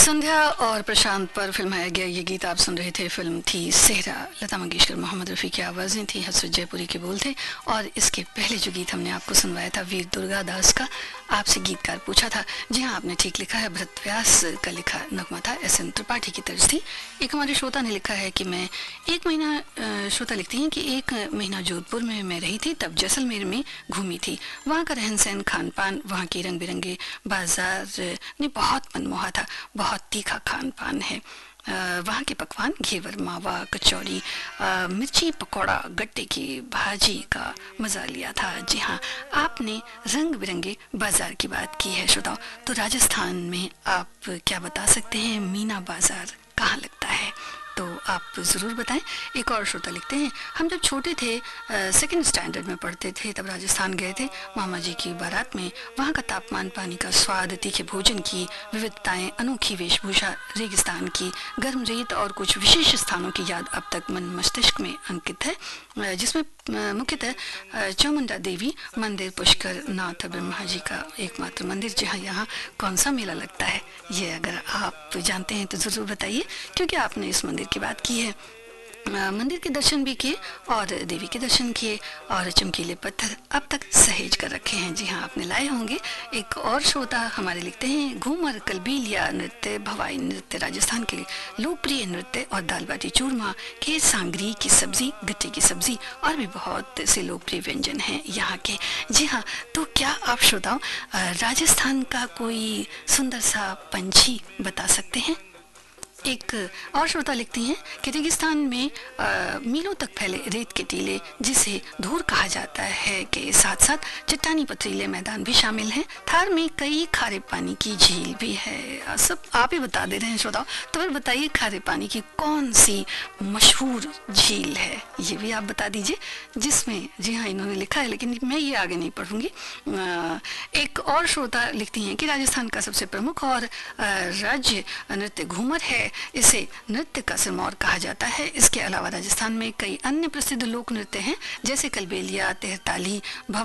संध्या और प्रशांत पर फिल्माया गया ये गीत आप सुन रहे थे। फिल्म थी सेहरा। लता मंगेशकर, मोहम्मद रफ़ी की आवाज़ें थी, हसरत जयपुरी के बोल थे। और इसके पहले जो गीत हमने आपको सुनवाया था वीर दुर्गादास का, आपसे गीतकार पूछा था। जी हाँ, आपने ठीक लिखा है, भरत व्यास का लिखा नगमा था, एस.एन. त्रिपाठी की तर्ज थी। एक हमारे श्रोता ने लिखा है कि मैं एक महीना, श्रोता लिखती हैं कि एक महीना जोधपुर में मैं रही थी, तब जैसलमेर में घूमी थी। वहाँ का रहन सहन, खान पान, वहाँ के रंग बिरंगे बाजार ने बहुत मनमोहा था। बहुत तीखा खान पान है। वहाँ के पकवान घेवर, मावा, कचौड़ी, मिर्ची पकौड़ा, गट्टे की भाजी का मज़ा लिया था। जी हाँ, आपने रंग बिरंगे बाजार की बात की है श्रोताओ। तो राजस्थान में आप क्या बता सकते हैं, मीना बाजार कहाँ लगता है? तो आप ज़रूर बताएं। एक और श्रोता लिखते हैं, हम जब छोटे थे, सेकंड स्टैंडर्ड में पढ़ते थे, तब राजस्थान गए थे मामा जी की बारात में। वहाँ का तापमान, पानी का स्वाद, तीखे भोजन की विविधताएं, अनोखी वेशभूषा, रेगिस्तान की गर्म रेत और कुछ विशेष स्थानों की याद अब तक मन मस्तिष्क में अंकित है, जिसमें मुख्यतः चामुंडा देवी मंदिर, पुष्कर नाथ ब्रह्मा जी का एकमात्र मंदिर। जहाँ यहाँ कौन सा मेला लगता है, ये अगर आप जानते हैं तो ज़रूर बताइए, क्योंकि आपने इस मंदिर की बात की है। मंदिर के दर्शन भी किए और देवी के दर्शन किए और चमकीले पत्थर अब तक सहेज कर रखे हैं। जी हाँ, आपने लाए होंगे। एक और श्रोता हमारे लिखते हैं, घूमर, कलबीलिया नृत्य, भवाई नृत्य राजस्थान के लोकप्रिय नृत्य और दाल बाटी चूरमा, खीर, सांगरी की सब्जी, गट्टे की सब्जी और भी बहुत से लोकप्रिय व्यंजन हैं यहाँ के। जी हाँ, तो क्या आप श्रोताओं राजस्थान का कोई सुंदर सा पंछी बता सकते हैं? एक और श्रोता लिखती हैं कि रेगिस्तान में मीलों तक फैले रेत के टीले, जिसे धूर कहा जाता है, के साथ साथ चट्टानी पथरीले मैदान भी शामिल हैं। थार में कई खारे पानी की झील भी है। सब आप ही बता दे रहे हैं श्रोताओं, तो फिर बताइए खारे पानी की कौन सी मशहूर झील है, ये भी आप बता दीजिए। जिसमें, जी हाँ, इन्होंने लिखा है लेकिन मैं ये आगे नहीं पढ़ूंगी। एक और श्रोता लिखती हैं कि राजस्थान का सबसे प्रमुख और राज्य नृत्य घूमर है। इसे नृत्य का सिरमौर कहा जाता है। इसके अलावा राजस्थान में कई अन्य प्रसिद्ध लोक नृत्य हैं, जैसे कलबेलिया, तेहताली,